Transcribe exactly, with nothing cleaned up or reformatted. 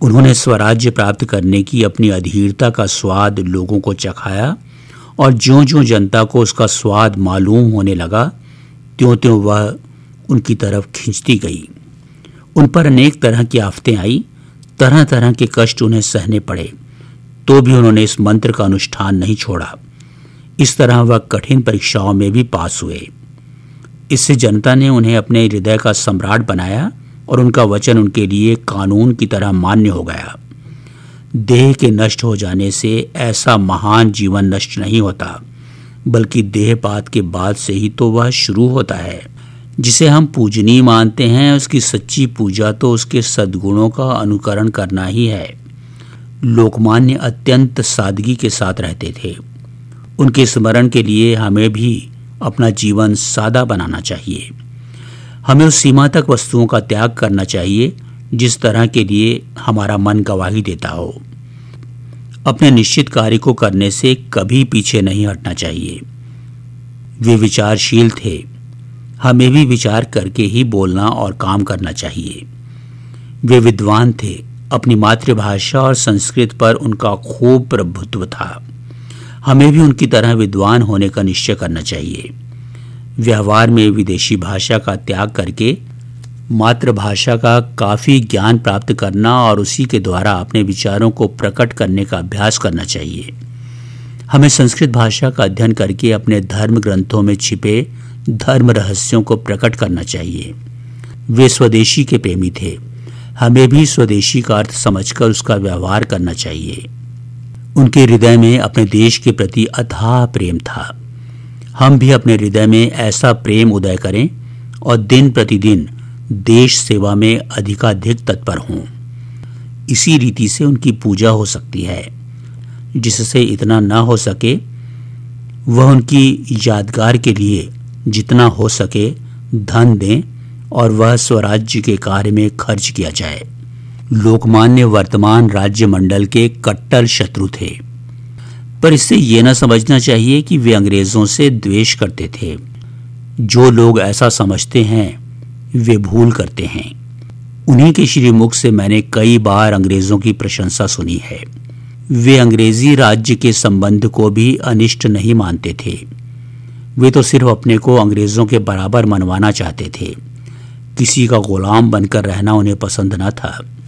उन्होंने स्वराज्य प्राप्त करने की अपनी अधीरता का स्वाद लोगों को चखाया और ज्यों-ज्यों जनता को उसका स्वाद मालूम होने लगा, त्यों-त्यों वह उनकी तरफ खिंचती गई। उन पर अनेक तरह की आफतें आई, तरह तरह के कष्ट उन्हें सहने पड़े, तो भी उन्होंने इस मंत्र का अनुष्ठान नहीं छोड़ा। इस तरह वह कठिन परीक्षाओं में भी पास हुए। इससे जनता ने उन्हें अपने हृदय का सम्राट बनाया और उनका वचन उनके लिए कानून की तरह मान्य हो गया। देह के नष्ट हो जाने से ऐसा महान जीवन नष्ट नहीं होता, बल्कि देहपात के बाद से ही तो वह शुरू होता है। जिसे हम पूजनीय मानते हैं, उसकी सच्ची पूजा तो उसके सद्गुणों का अनुकरण करना ही है। लोकमान्य अत्यंत सादगी के साथ रहते थे। उनके स्मरण के लिए हमें भी अपना जीवन सादा बनाना चाहिए। हमें उस सीमा तक वस्तुओं का त्याग करना चाहिए जिस तरह के लिए हमारा मन गवाही देता हो। अपने निश्चित कार्य को करने से कभी पीछे नहीं हटना चाहिए। वे विचारशील थे। हमें भी विचार करके ही बोलना और काम करना चाहिए। वे विद्वान थे। अपनी मातृभाषा और संस्कृत पर उनका खूब प्रभुत्व था। हमें भी उनकी तरह विद्वान होने का निश्चय करना चाहिए। व्यवहार में विदेशी भाषा का त्याग करके मातृभाषा का काफ़ी ज्ञान प्राप्त करना और उसी के द्वारा अपने विचारों को प्रकट करने का अभ्यास करना चाहिए। हमें संस्कृत भाषा का अध्ययन करके अपने धर्म ग्रंथों में छिपे धर्म रहस्यों को प्रकट करना चाहिए। वे स्वदेशी के प्रेमी थे। हमें भी स्वदेशी का अर्थ समझकर उसका व्यवहार करना चाहिए। उनके हृदय में अपने देश के प्रति अथाह प्रेम था। हम भी अपने हृदय में ऐसा प्रेम उदय करें और दिन प्रतिदिन देश सेवा में अधिकाधिक तत्पर हों। इसी रीति से उनकी पूजा हो सकती है। जिससे इतना न हो सके, वह उनकी यादगार के लिए जितना हो सके धन दें और वह स्वराज्य के कार्य में खर्च किया जाए। लोकमान्य वर्तमान राज्य मंडल के कट्टर शत्रु थे, पर इससे यह न समझना चाहिए कि वे अंग्रेजों से द्वेष करते थे। जो लोग ऐसा समझते हैं वे भूल करते हैं। उन्हीं के श्रीमुख से मैंने कई बार अंग्रेजों की प्रशंसा सुनी है। वे अंग्रेजी राज्य के संबंध को भी अनिष्ट नहीं मानते थे। वे तो सिर्फ अपने को अंग्रेजों के बराबर मनवाना चाहते थे। किसी का गुलाम बनकर रहना उन्हें पसंद न था।